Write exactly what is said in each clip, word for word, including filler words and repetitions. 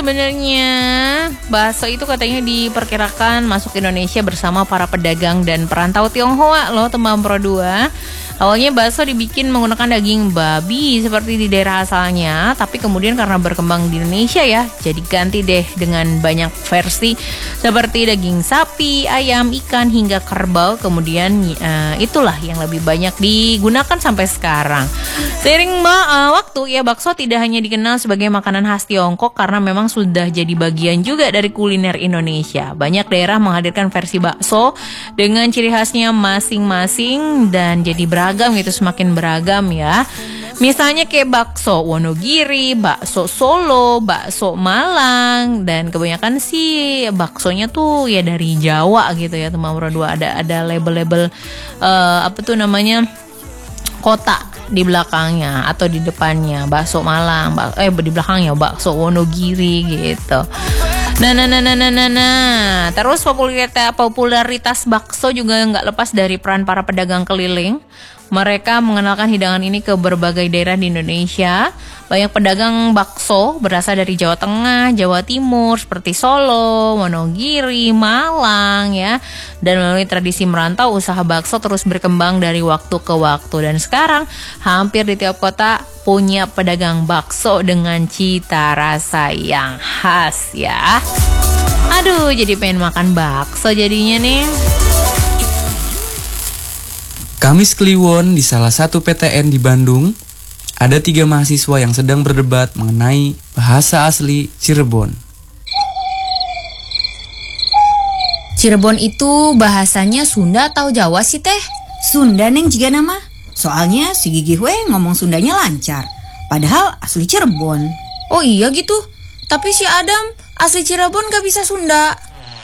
sebenarnya bakso itu katanya diperkirakan masuk Indonesia bersama para pedagang dan perantau Tionghoa loh, teman Pro dua. Awalnya bakso dibikin menggunakan daging babi seperti di daerah asalnya, tapi kemudian karena berkembang di Indonesia ya, jadi ganti deh dengan banyak versi seperti daging sapi, ayam, ikan, hingga kerbau. Kemudian uh, itulah yang lebih banyak digunakan sampai sekarang. Seiring uh, waktu ya, bakso tidak hanya dikenal sebagai makanan khas Tiongkok karena memang sudah jadi bagian juga dari kuliner Indonesia. Banyak daerah menghadirkan versi bakso dengan ciri khasnya masing-masing dan jadi beragam gitu, semakin beragam ya. Misalnya kayak bakso Wonogiri, bakso Solo, bakso Malang, dan kebanyakan sih baksonya tuh ya dari Jawa gitu ya, teman Pro dua. Ada ada label-label uh, apa tuh namanya, kota di belakangnya atau di depannya, bakso Malang, bak- eh di belakangnya bakso Wonogiri gitu. Nah, nah, nah, nah, nah, nah, nah. Terus popularitas, popularitas bakso juga nggak lepas dari peran para pedagang keliling. Mereka mengenalkan hidangan ini ke berbagai daerah di Indonesia. Banyak pedagang bakso berasal dari Jawa Tengah, Jawa Timur, seperti Solo, Wonogiri, Malang ya. Dan melalui tradisi merantau, usaha bakso terus berkembang dari waktu ke waktu. Dan sekarang hampir di tiap kota punya pedagang bakso dengan cita rasa yang khas ya. Aduh, jadi pengen makan bakso jadinya nih. Kamis Kliwon di salah satu P T N di Bandung, ada tiga mahasiswa yang sedang berdebat mengenai bahasa asli Cirebon. Cirebon itu bahasanya Sunda atau Jawa sih teh? Sunda neng juga nama. Soalnya si Gigi we ngomong Sundanya lancar. Padahal asli Cirebon. Oh iya gitu. Tapi si Adam asli Cirebon gak bisa Sunda.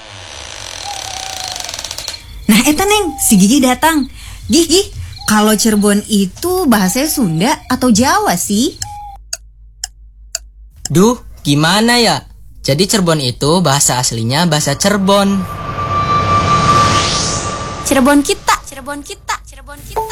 Nah eta neng, si Gigi datang. Gigi, kalau Cirebon itu bahasanya Sunda atau Jawa sih? Duh, gimana ya? Jadi Cirebon itu bahasa aslinya bahasa Cirebon. Cirebon kita, Cirebon kita, Cirebon kita.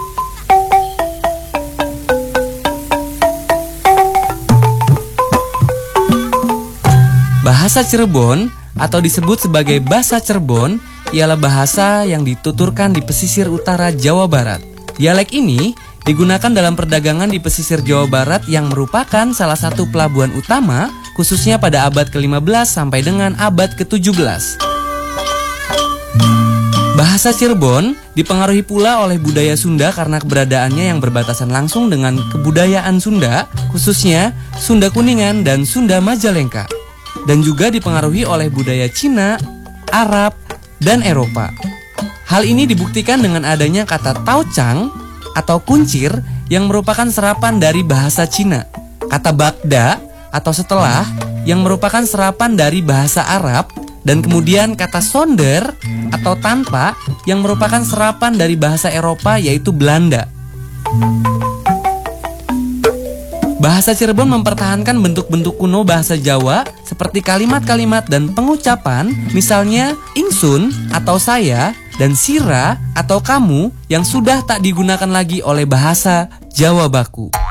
Bahasa Cirebon atau disebut sebagai bahasa Cirebon ialah bahasa yang dituturkan di pesisir utara Jawa Barat. Dialek ini digunakan dalam perdagangan di pesisir Jawa Barat yang merupakan salah satu pelabuhan utama, khususnya pada abad ke lima belas sampai dengan abad ke tujuh belas. Bahasa Cirebon dipengaruhi pula oleh budaya Sunda karena keberadaannya yang berbatasan langsung dengan kebudayaan Sunda, khususnya Sunda Kuningan dan Sunda Majalengka. Dan juga dipengaruhi oleh budaya Cina, Arab, dan Eropa. Hal ini dibuktikan dengan adanya kata taucang atau kuncir yang merupakan serapan dari bahasa Cina, kata bagda atau setelah yang merupakan serapan dari bahasa Arab, dan kemudian kata sonder atau tanpa yang merupakan serapan dari bahasa Eropa yaitu Belanda. Bahasa Cirebon mempertahankan bentuk-bentuk kuno bahasa Jawa seperti kalimat-kalimat dan pengucapan, misalnya ingsun atau saya dan sira atau kamu yang sudah tak digunakan lagi oleh bahasa Jawa baku.